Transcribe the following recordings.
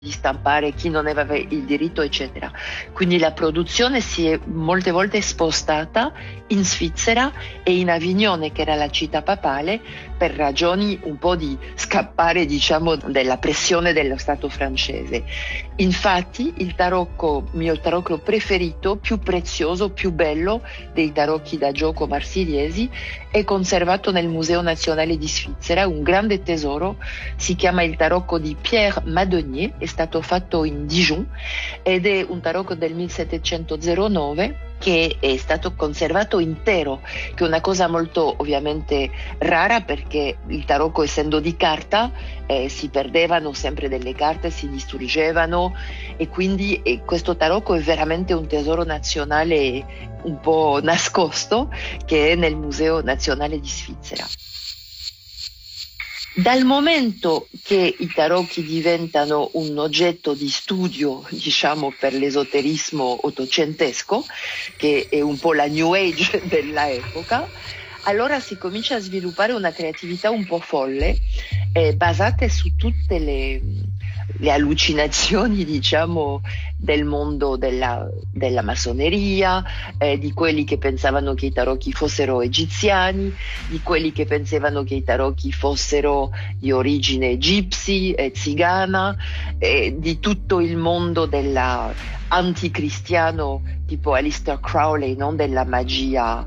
di stampare, chi non aveva il diritto, eccetera. Quindi la produzione si è molte volte spostata in Svizzera e in Avignone, che era la città papale, per ragioni un po' di scappare, diciamo, della pressione dello Stato francese. Infatti il mio tarocco preferito, più prezioso, più bello dei tarocchi da gioco marsiliesi, è conservato nel Museo Nazionale di Svizzera, un grande tesoro. Si chiama il tarocco di Pierre Madonier, è stato fatto in Dijon ed è un tarocco del 1709 che è stato conservato intero, che è una cosa molto ovviamente rara, perché il tarocco, essendo di carta, si perdevano sempre delle carte, si distruggevano, e quindi questo tarocco è veramente un tesoro nazionale un po' nascosto, che è nel Museo Nazionale di Svizzera. Dal momento che i tarocchi diventano un oggetto di studio, diciamo, per l'esoterismo ottocentesco, che è un po' la New Age della epoca, allora si comincia a sviluppare una creatività un po' folle, basate su tutte le allucinazioni, diciamo, del mondo della massoneria, di quelli che pensavano che i tarocchi fossero egiziani, di quelli che pensavano che i tarocchi fossero di origine gypsy, zigana, di tutto il mondo della anticristiano tipo Aleister Crowley, non della magia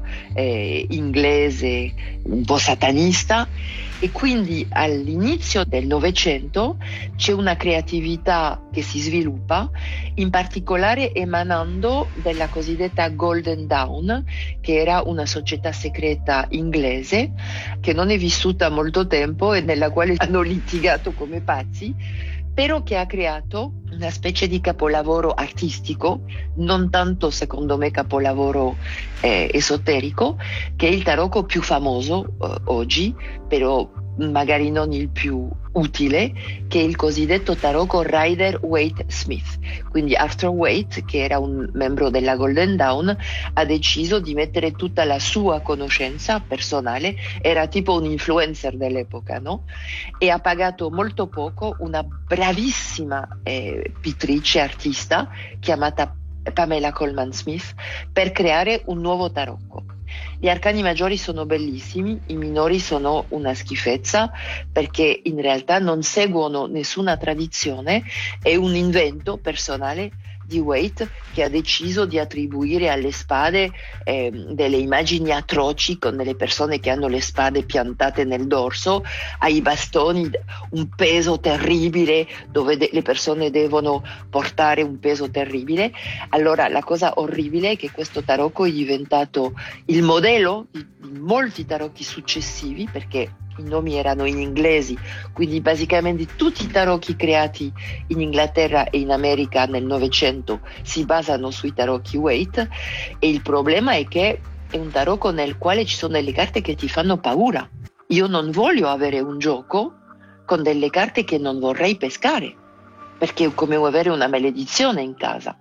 inglese un po' satanista. E quindi all'inizio del Novecento c'è una creatività che si sviluppa, in particolare emanando della cosiddetta Golden Dawn, che era una società segreta inglese che non è vissuta molto tempo e nella quale hanno litigato come pazzi, però che ha creato una specie di capolavoro artistico, non tanto secondo me capolavoro esoterico, che è il tarocco più famoso oggi, però magari non il più utile, che è il cosiddetto tarocco Rider-Waite-Smith. Quindi Arthur Waite, che era un membro della Golden Dawn, ha deciso di mettere tutta la sua conoscenza personale, era tipo un influencer dell'epoca, no? E ha pagato molto poco una bravissima pittrice, artista, chiamata Pamela Colman Smith, per creare un nuovo tarocco. Gli arcani maggiori sono bellissimi, i minori sono una schifezza, perché in realtà non seguono nessuna tradizione, è un invento personale di Waite, che ha deciso di attribuire alle spade delle immagini atroci, con delle persone che hanno le spade piantate nel dorso, ai bastoni un peso terribile, dove le persone devono portare un peso terribile. Allora la cosa orribile è che questo tarocco è diventato il modello di molti tarocchi successivi, perché i nomi erano in inglesi, quindi basicamente tutti i tarocchi creati in Inghilterra e in America nel Novecento si basano sui tarocchi Waite, e il problema è che è un tarocco nel quale ci sono delle carte che ti fanno paura. Io non voglio avere un gioco con delle carte che non vorrei pescare, perché è come avere una maledizione in casa.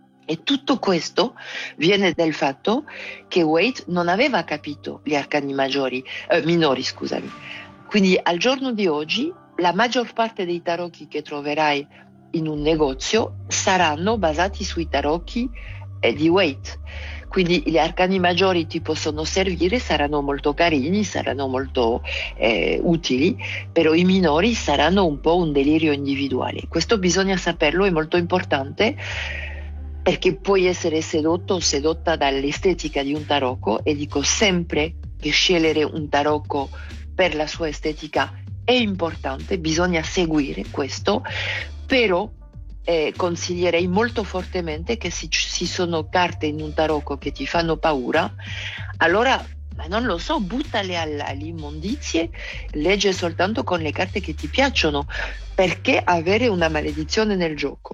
E tutto questo viene dal fatto che Waite non aveva capito gli arcani minori, scusami. Quindi al giorno di oggi la maggior parte dei tarocchi che troverai in un negozio saranno basati sui tarocchi di Waite. Quindi gli arcani maggiori ti possono servire, saranno molto carini, saranno molto utili, però i minori saranno un po' un delirio individuale. Questo bisogna saperlo, è molto importante, perché puoi essere sedotto o sedotta dall'estetica di un tarocco, e dico sempre che scegliere un tarocco per la sua estetica è importante, bisogna seguire questo, però consiglierei molto fortemente che se ci sono carte in un tarocco che ti fanno paura, allora, ma non lo so, buttale all'immondizie, legge soltanto con le carte che ti piacciono, perché avere una maledizione nel gioco.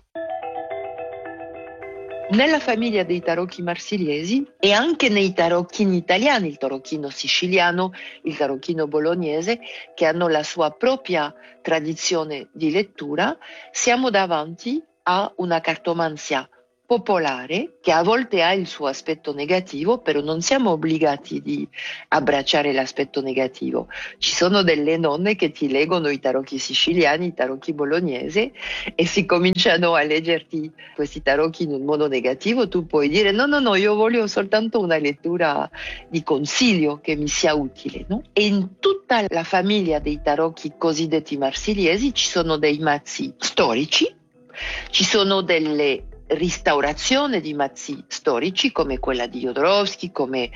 Nella famiglia dei tarocchi marsiliesi e anche nei tarocchini italiani, il tarocchino siciliano, il tarocchino bolognese, che hanno la sua propria tradizione di lettura, siamo davanti a una cartomanzia popolare che a volte ha il suo aspetto negativo, però non siamo obbligati di abbracciare l'aspetto negativo. Ci sono delle nonne che ti leggono i tarocchi siciliani, i tarocchi bolognesi, e si cominciano a leggerti questi tarocchi in un modo negativo. Tu puoi dire no, io voglio soltanto una lettura di consiglio che mi sia utile, no? E in tutta la famiglia dei tarocchi cosiddetti marsiliesi ci sono dei mazzi storici, ci sono delle restaurazioni di mazzi storici come quella di Jodorowsky, come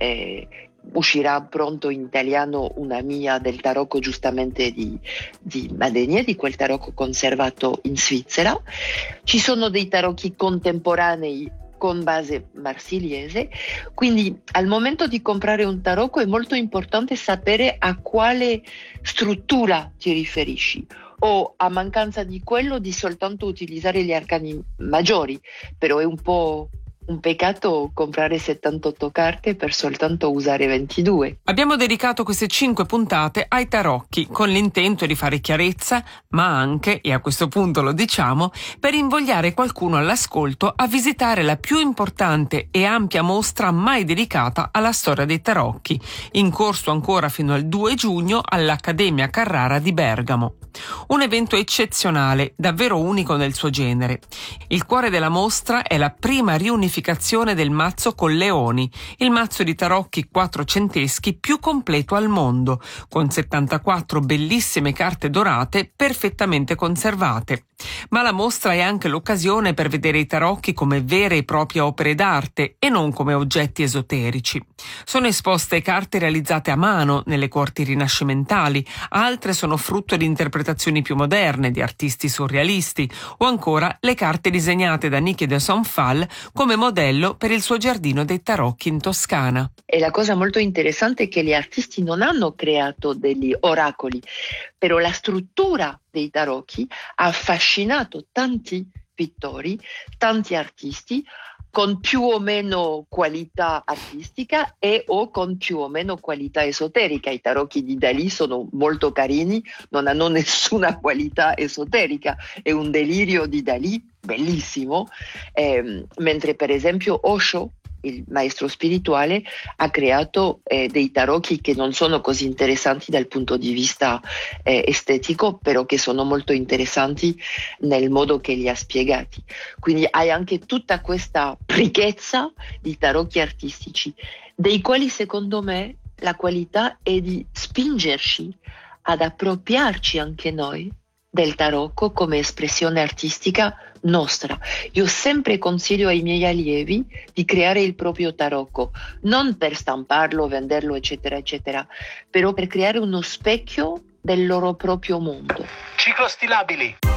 uscirà pronto in italiano una mia del tarocco giustamente di Madenia, di quel tarocco conservato in Svizzera. Ci sono dei tarocchi contemporanei con base marsiliese, quindi al momento di comprare un tarocco è molto importante sapere a quale struttura ti riferisci, o a mancanza di quello di soltanto utilizzare gli arcani maggiori, però è un po' un peccato comprare 78 carte per soltanto usare 22. Abbiamo dedicato queste 5 puntate ai tarocchi con l'intento di fare chiarezza, ma anche, e a questo punto lo diciamo, per invogliare qualcuno all'ascolto a visitare la più importante e ampia mostra mai dedicata alla storia dei tarocchi, in corso ancora fino al 2 giugno all'Accademia Carrara di Bergamo. Un evento eccezionale, davvero unico nel suo genere. Il cuore della mostra è la prima riunificazione del mazzo con leoni, il mazzo di tarocchi quattrocenteschi più completo al mondo, con 74 bellissime carte dorate perfettamente conservate. Ma la mostra è anche l'occasione per vedere i tarocchi come vere e proprie opere d'arte e non come oggetti esoterici. Sono esposte carte realizzate a mano nelle corti rinascimentali, altre sono frutto di interpretazioni più moderne di artisti surrealisti, o ancora le carte disegnate da Niki de Saint Phalle come modello per il suo giardino dei tarocchi in Toscana. E la cosa molto interessante è che gli artisti non hanno creato degli oracoli, però la struttura dei tarocchi ha affascinato tanti pittori, tanti artisti, con più o meno qualità artistica e o con più o meno qualità esoterica. I tarocchi di Dalì sono molto carini, non hanno nessuna qualità esoterica, è un delirio di Dalì bellissimo, mentre per esempio Osho, il maestro spirituale, ha creato dei tarocchi che non sono così interessanti dal punto di vista estetico, però che sono molto interessanti nel modo che li ha spiegati. Quindi hai anche tutta questa ricchezza di tarocchi artistici, dei quali secondo me la qualità è di spingerci ad appropriarci anche noi del tarocco come espressione artistica nostra. Io sempre consiglio ai miei allievi di creare il proprio tarocco, non per stamparlo, venderlo, eccetera, eccetera, però per creare uno specchio del loro proprio mondo. Ciclostilabili.